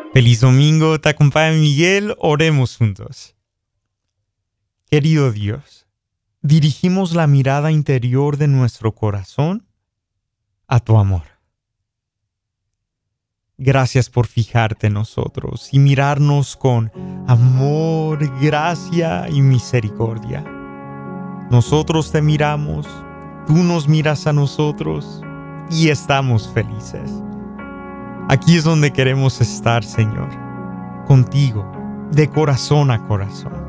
Feliz domingo, te acompaña Miguel, oremos juntos. Querido Dios, dirigimos la mirada interior de nuestro corazón a tu amor. Gracias por fijarte en nosotros y mirarnos con amor, gracia y misericordia. Nosotros te miramos, tú nos miras a nosotros y estamos felices. Aquí es donde queremos estar, Señor, contigo, de corazón a corazón.